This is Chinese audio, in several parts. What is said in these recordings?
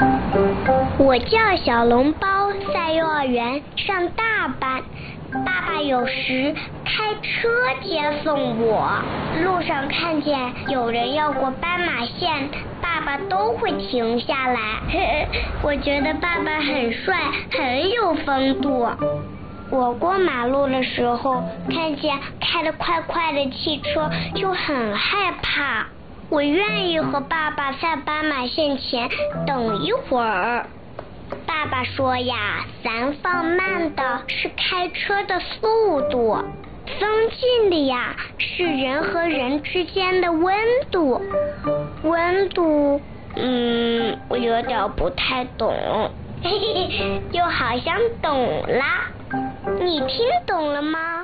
我叫小笼包，在幼儿园上大班。爸爸有时开车接送我，路上看见有人要过斑马线，爸爸都会停下来。我觉得爸爸很帅，很有风度。我过马路的时候，看见开得快快的汽车，就很害怕。我愿意和爸爸在斑马线前等一会儿。爸爸说呀，咱放慢的是开车的速度，增进的呀是人和人之间的温度。温度，我有点不太懂，就好像懂啦。你听懂了吗？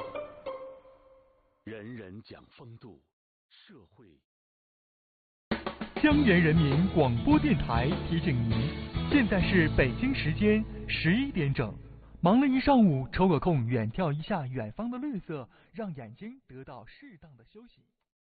人人讲风度，社会。 江源人民广播电台提醒您，现在是北京时间11点整。忙了一上午，抽个空远眺一下远方的绿色，让眼睛得到适当的休息。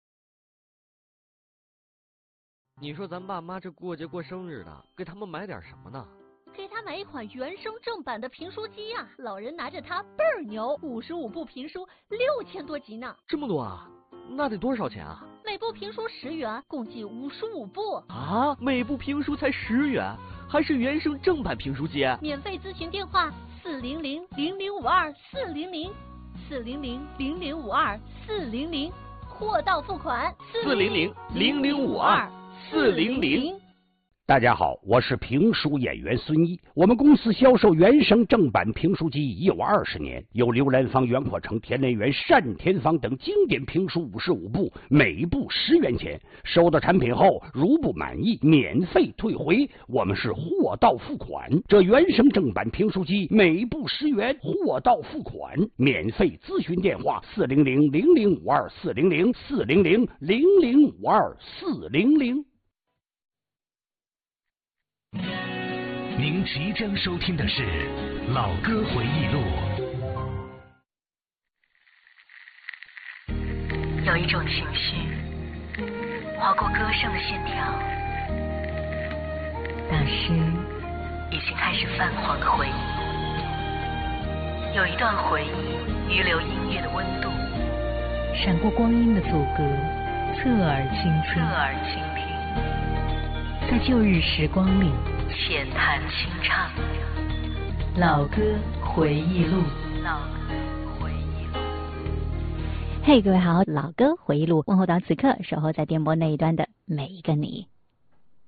你说咱爸妈这过节过生日的，给他们买点什么呢？ 给他买一款原声正版的评书机呀，老人拿着它倍儿牛，55部评书6000多集呢。 这么多啊？那得多少钱啊？ 每部评书10元，共计55部。 啊，每部评书才10元，还是原声正版评书机？ 免费咨询电话400-0052-400，400-0052-400，货到付款 400-0052-400。 大家好，我是评书演员孙一。我们公司销售原声正版评书机已有20年，有刘兰芳、袁阔成、田连元、单田芳等经典评书55部，每部10元钱。收到产品后，如不满意，免费退回。我们是货到付款。这原声正版评书机每部10元，货到付款，免费咨询电话400-0052-400，400-0052-400。 您即将收听的是《老歌回忆录》。 有一种情绪划过歌声的线条，那是已经开始泛黄的回忆。有一段回忆遗留音乐的温度，闪过光阴的阻隔，侧耳倾听，在旧日时光里浅谈轻唱，老歌回忆录。 嘿，各位好，老歌回忆录问候到此刻守候在电波那一端的每一个你。